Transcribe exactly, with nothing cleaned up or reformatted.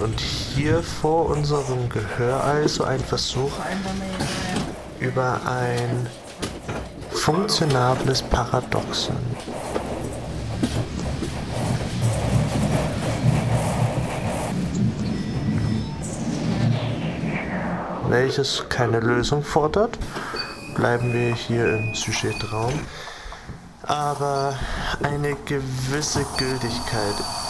Und hier vor unserem Gehör also ein Versuch über ein funktionables Paradoxon. Welches keine Lösung fordert, bleiben wir hier im Sujetraum, aber eine gewisse Gültigkeit